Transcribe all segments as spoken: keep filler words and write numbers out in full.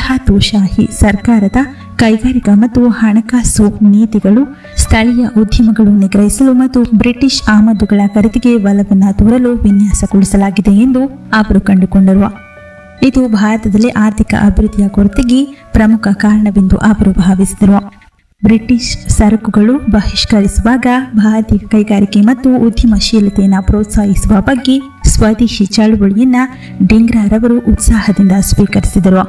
ವಸಾಹತುಶಾಹಿ ಸರ್ಕಾರದ ಕೈಗಾರಿಕಾ ಮತ್ತು ಹಣಕಾಸು ನೀತಿಗಳು ಸ್ಥಳೀಯ ಉದ್ಯಮಗಳು ನಿಗ್ರಹಿಸಲು ಮತ್ತು ಬ್ರಿಟಿಷ್ ಆಮದುಗಳ ಖರೀದಿಗೆ ಒಲವನ್ನು ತೋರಲು ವಿನ್ಯಾಸಗೊಳಿಸಲಾಗಿದೆ ಎಂದು ಅವರು ಕಂಡುಕೊಂಡರು. ಇದು ಭಾರತದಲ್ಲಿ ಆರ್ಥಿಕ ಅಭಿವೃದ್ಧಿಯ ಕೊರತೆಗೆ ಪ್ರಮುಖ ಕಾರಣವೆಂದು ಅವರು ಭಾವಿಸಿದರು. ಬ್ರಿಟಿಷ್ ಸರಕುಗಳು ಬಹಿಷ್ಕರಿಸುವಾಗ ಭಾರತೀಯ ಕೈಗಾರಿಕೆ ಮತ್ತು ಉದ್ಯಮಶೀಲತೆಯನ್ನು ಪ್ರೋತ್ಸಾಹಿಸುವ ಬಗ್ಗೆ ಸ್ವದೇಶಿ ಚಳವಳಿಯನ್ನ ಡಿಂಗ್ರಾರವರು ಉತ್ಸಾಹದಿಂದ ಸ್ವೀಕರಿಸಿದರು.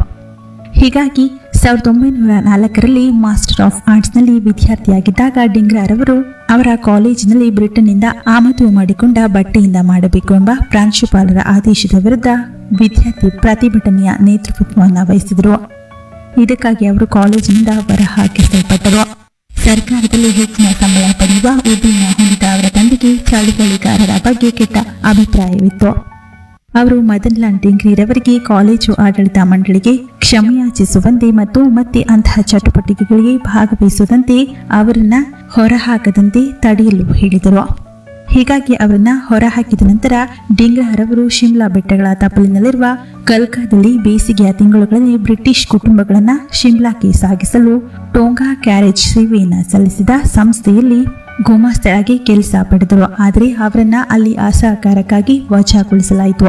ಹೀಗಾಗಿ ಸಾವಿರದ ಒಂಬೈನೂರ ನಾಲ್ಕರಲ್ಲಿ ಮಾಸ್ಟರ್ ಆಫ್ ಆರ್ಟ್ಸ್ನಲ್ಲಿ ವಿದ್ಯಾರ್ಥಿಯಾಗಿದ್ದಾಗ ಡಿಂಗ್ರಾರವರು ಅವರ ಕಾಲೇಜಿನಲ್ಲಿ ಬ್ರಿಟನ್ನಿಂದ ಆಮದು ಮಾಡಿಕೊಂಡ ಬಟ್ಟೆಯಿಂದ ಮಾಡಬೇಕು ಎಂಬ ಪ್ರಾಂಶುಪಾಲರ ಆದೇಶದ ವಿರುದ್ಧ ವಿದ್ಯಾರ್ಥಿ ಪ್ರತಿಭಟನೆಯ ನೇತೃತ್ವವನ್ನು ವಹಿಸಿದರು. ಇದಕ್ಕಾಗಿ ಅವರು ಕಾಲೇಜಿನಿಂದ ಹೊರಹಾಕಿಸಲ್ಪಟ್ಟರು. ಸರ್ಕಾರದಲ್ಲಿ ಹೆಚ್ಚಿನ ಸಂಬಳ ಪಡೆಯುವ ಉದ್ಯಮ ಹೊಂದಿದ ಅವರ ತಂದೆಗೆ ಚಳುವಳಿಗಾರರ ಬಗ್ಗೆ ಕೆಟ್ಟ ಅಭಿಪ್ರಾಯವಿತ್ತು. ಅವರು ಮದನ್ ಲಾಲ್ ಡಿಂಗ್ರಿರವರಿಗೆ ಕಾಲೇಜು ಆಡಳಿತ ಮಂಡಳಿಗೆ ಕ್ಷಮೆಯಾಚಿಸುವಂತೆ ಮತ್ತು ಮತ್ತೆ ಅಂತಹ ಚಟುವಟಿಕೆಗಳಿಗೆ ಭಾಗವಹಿಸುವಂತೆ ಅವರನ್ನ ಹೊರಹಾಕದಂತೆ ತಡೆಯಲು ಹೇಳಿದರು. ಹೀಗಾಗಿ ಅವರನ್ನ ಹೊರಹಾಕಿದ ನಂತರ ಡಿಂಗ್ರಾರವರು ಶಿಮ್ಲಾ ಬೆಟ್ಟಗಳ ತಪ್ಪಲಿನಲ್ಲಿರುವ ಕಲ್ಕಾದಲ್ಲಿ ಬೇಸಿಗೆಯ ತಿಂಗಳುಗಳಲ್ಲಿ ಬ್ರಿಟಿಷ್ ಕುಟುಂಬಗಳನ್ನು ಶಿಮ್ಲಾಕ್ಕೆ ಸಾಗಿಸಲು ಟೋಂಗಾ ಕ್ಯಾರೇಜ್ ಸೇವೆಯನ್ನು ಸಲ್ಲಿಸಿದ ಸಂಸ್ಥೆಯಲ್ಲಿ ಗುಮಾಸ್ತರಾಗಿ ಕೆಲಸ ಪಡೆದರು. ಆದರೆ ಅವರನ್ನ ಅಲ್ಲಿ ಅಸಹಕಾರಕ್ಕಾಗಿ ವಜಾಗೊಳಿಸಲಾಯಿತು.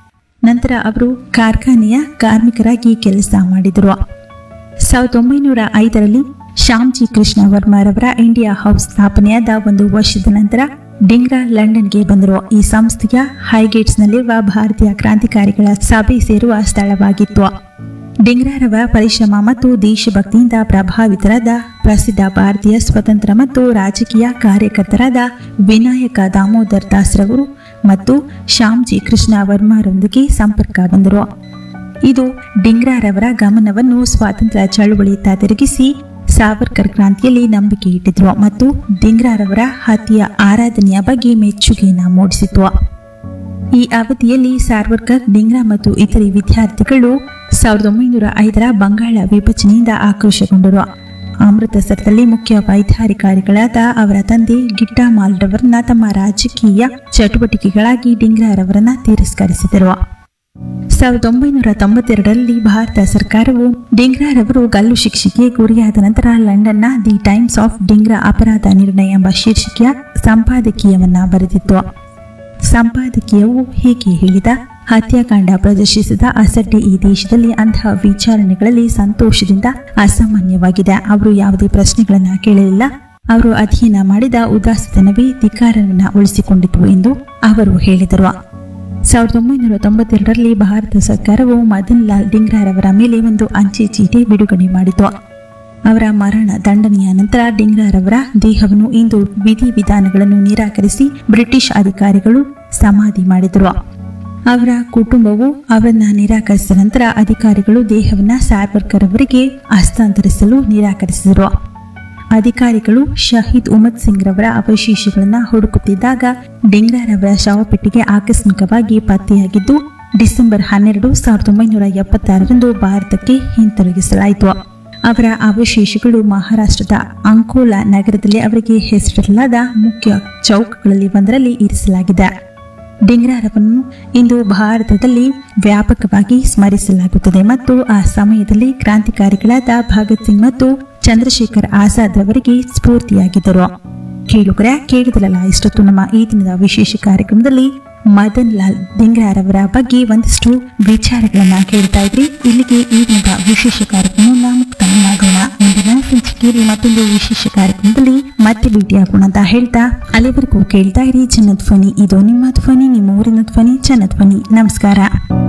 ನಂತರ ಅವರು ಕಾರ್ಖಾನೆಯ ಕಾರ್ಮಿಕರಾಗಿ ಕೆಲಸ ಮಾಡಿದರು. ಸಾವಿರದ ಒಂಬೈನೂರ ಐದರಲ್ಲಿ ಶ್ಯಾಮ್ಜಿ ಕೃಷ್ಣ ವರ್ಮರವರ ಇಂಡಿಯಾ ಹೌಸ್ ಸ್ಥಾಪನೆಯಾದ ಒಂದು ವರ್ಷದ ನಂತರ ಡಿಂಗ್ರಾ ಲಂಡನ್ಗೆ ಬಂದರು. ಈ ಸಂಸ್ಥೆಯ ಹೈಗೇಟ್ಸ್ನಲ್ಲಿರುವ ಭಾರತೀಯ ಕ್ರಾಂತಿಕಾರಿಗಳ ಸಭೆ ಸೇರುವ ಸ್ಥಳವಾಗಿತ್ತು. ಡಿಂಗ್ರಾರವರ ಪರಿಶ್ರಮ ಮತ್ತು ದೇಶಭಕ್ತಿಯಿಂದ ಪ್ರಭಾವಿತರಾದ ಪ್ರಸಿದ್ಧ ಭಾರತೀಯ ಸ್ವತಂತ್ರ ಮತ್ತು ರಾಜಕೀಯ ಕಾರ್ಯಕರ್ತರಾದ ವಿನಾಯಕ ದಾಮೋದರ್ ದಾಸ್ರವರು ಮತ್ತು ಶ್ಯಾಮ್ಜಿ ಕೃಷ್ಣ ವರ್ಮರೊಂದಿಗೆ ಸಂಪರ್ಕ ಬಂದರು. ಇದು ಡಿಂಗ್ರಾರವರ ಗಮನವನ್ನು ಸ್ವಾತಂತ್ರ್ಯ ಚಳುವಳಿಯತ್ತ ತಿರುಗಿಸಿ ಸಾವರ್ಕರ್ ಕ್ರಾಂತಿಯಲ್ಲಿ ನಂಬಿಕೆ ಇಟ್ಟಿದ್ರು ಮತ್ತು ಡಿಂಗ್ರಾರವರ ಹತ್ಯೆಯ ಆರಾಧನೆಯ ಬಗ್ಗೆ ಮೆಚ್ಚುಗೆಯನ್ನು ಮೂಡಿಸಿತು. ಈ ಅವಧಿಯಲ್ಲಿ ಸಾವರ್ಕರ್, ಡಿಂಗ್ರಾ ಮತ್ತು ಇತರೆ ವಿದ್ಯಾರ್ಥಿಗಳು ಸಾವಿರದ ಒಂಬೈನೂರ ಐದರ ಬಂಗಾಳ ವಿಭಜನೆಯಿಂದ ಆಕ್ರೋಶಗೊಂಡರು. ಅಮೃತಸರದಲ್ಲಿ ಮುಖ್ಯ ವೈದ್ಯಾಧಿಕಾರಿಗಳಾದ ಅವರ ತಂದೆ ಗಿಟ್ಟಾ ಮಾಲ್ರವರನ್ನ ತಮ್ಮ ರಾಜಕೀಯ ಚಟುವಟಿಕೆಗಳಾಗಿ ಡಿಂಗ್ರಾರವರನ್ನ ತಿರಸ್ಕರಿಸಿದರು. ಸಾವಿರದ ಒಂಬೈನೂರ ತೊಂಬತ್ತೆರಡರಲ್ಲಿ ಭಾರತ ಸರ್ಕಾರವು ಡಿಂಗ್ರಾರವರು ಗಲ್ಲು ಶಿಕ್ಷೆಗೆ ಗುರಿಯಾದ ನಂತರ ಲಂಡನ್ನ ದಿ ಟೈಮ್ಸ್ ಆಫ್ ಡಿಂಗ್ರಾ ಅಪರಾಧ ನಿರ್ಣಯ ಎಂಬ ಶೀರ್ಷಿಕೆಯ ಸಂಪಾದಕೀಯವನ್ನ ಬರೆದಿತ್ತು. ಸಂಪಾದಕೀಯವು ಹೀಗೆ ಹೇಳಿದ: ಹತ್ಯಾಕಾಂಡ ಪ್ರದರ್ಶಿಸಿದ ಅಸಡ್ಡೆ ಈ ದೇಶದಲ್ಲಿ ಅಂತಹ ವಿಚಾರಣೆಗಳಲ್ಲಿ ಸಂತೋಷದಿಂದ ಅಸಾಮಾನ್ಯವಾಗಿದೆ. ಅವರು ಯಾವುದೇ ಪ್ರಶ್ನೆಗಳನ್ನ ಕೇಳಲಿಲ್ಲ. ಅವರು ಅಧ್ಯಯನ ಮಾಡಿದ ಉದಾಸತನವೇ ಧಿಕ್ಕಾರವನ್ನ ಉಳಿಸಿಕೊಂಡಿತು ಎಂದು ಅವರು ಹೇಳಿದರು. ಸಾವಿರದ ಒಂಬೈನೂರ ತೊಂಬತ್ತೆರಡರಲ್ಲಿ ಭಾರತ ಸರ್ಕಾರವು ಮದನ್ ಲಾಲ್ ಡಿಂಗ್ರಾರವರ ಮೇಲೆ ಒಂದು ಅಂಚೆ ಚೀಟಿ ಬಿಡುಗಡೆ ಮಾಡಿತು. ಅವರ ಮರಣ ದಂಡನೆಯ ನಂತರ ಡಿಂಗ್ರಾರವರ ದೇಹವನ್ನು ಇಂದು ವಿಧಿವಿಧಾನಗಳನ್ನು ನಿರಾಕರಿಸಿ ಬ್ರಿಟಿಷ್ ಅಧಿಕಾರಿಗಳು ಸಮಾಧಿ ಮಾಡಿದರು. ಅವರ ಕುಟುಂಬವು ಅವರನ್ನ ನಿರಾಕರಿಸಿದ ನಂತರ ಅಧಿಕಾರಿಗಳು ದೇಹವನ್ನು ಸಾವರ್ಕರ್ ಅವರಿಗೆ ಹಸ್ತಾಂತರಿಸಲು ನಿರಾಕರಿಸಿದರು. ಅಧಿಕಾರಿಗಳು ಶಹೀದ್ ಉಮತ್ ಸಿಂಗ್ ರವರ ಅವಶೇಷಗಳನ್ನು ಹುಡುಕುತ್ತಿದ್ದಾಗ ಡಿಂಗ್ರಾರವರ ಶವಪೆಟ್ಟಿಗೆ ಆಕಸ್ಮಿಕವಾಗಿ ಪತ್ತೆಯಾಗಿದ್ದು ಡಿಸೆಂಬರ್ ಹನ್ನೆರಡು ಸಾವಿರದ ಒಂಬೈನೂರ ಎಪ್ಪತ್ತಾರರಂದು ಭಾರತಕ್ಕೆ ಹಿಂತಿರುಗಿಸಲಾಯಿತು. ಅವರ ಅವಶೇಷಗಳು ಮಹಾರಾಷ್ಟ್ರದ ಅಂಕೋಲಾ ನಗರದಲ್ಲಿ ಅವರಿಗೆ ಹೆಸರಿಸಲಾದ ಮುಖ್ಯ ಚೌಕಗಳಲ್ಲಿ ಒಂದರಲ್ಲಿ ಇರಿಸಲಾಗಿದೆ. ಡಿಂಗ್ರಾರವನ್ನು ಇಂದು ಭಾರತದಲ್ಲಿ ವ್ಯಾಪಕವಾಗಿ ಸ್ಮರಿಸಲಾಗುತ್ತದೆ ಮತ್ತು ಆ ಸಮಯದಲ್ಲಿ ಕ್ರಾಂತಿಕಾರಿಗಳಾದ ಭಗತ್ ಸಿಂಗ್ ಮತ್ತು ಚಂದ್ರಶೇಖರ್ ಆಜಾದ್ ಅವರಿಗೆ ಸ್ಫೂರ್ತಿಯಾಗಿದ್ದರು. ಕೇಳುಗರೆ, ಕೇಳಿದರಲ್ಲ ಇಷ್ಟೊತ್ತು ನಮ್ಮ ಈ ದಿನದ ವಿಶೇಷ ಕಾರ್ಯಕ್ರಮದಲ್ಲಿ ಮದನ್ ಲಾಲ್ ಡಿಂಗ್ರಾರವರ ಬಗ್ಗೆ ಒಂದಷ್ಟು ವಿಚಾರಗಳನ್ನ ಕೇಳ್ತಾ ಇದ್ರಿ. ಇಲ್ಲಿಗೆ ಈ ದಿನದ ವಿಶೇಷ ಕಾರ್ಯಕ್ರಮವನ್ನು ಮುಕ್ತಾಯವಾಗೋಣ. ಮುಂದಿನ ಸಂಚಿಕೆಯಲ್ಲಿ ಮತ್ತೊಂದು ವಿಶೇಷ ಕಾರ್ಯಕ್ರಮದಲ್ಲಿ ಮತ್ತೆ ಭೇಟಿಯಾಗೋಣ ಅಂತ ಹೇಳ್ತಾ ಅಲ್ಲಿವರೆಗೂ ಕೇಳ್ತಾ ಇರಿ ಜನಧ್ವನಿ. ಇದು ನಿಮ್ಮ ಧ್ವನಿ, ನಿಮ್ಮ ಊರಿನ ಧ್ವನಿ, ಜನಧ್ವನಿ. ನಮಸ್ಕಾರ.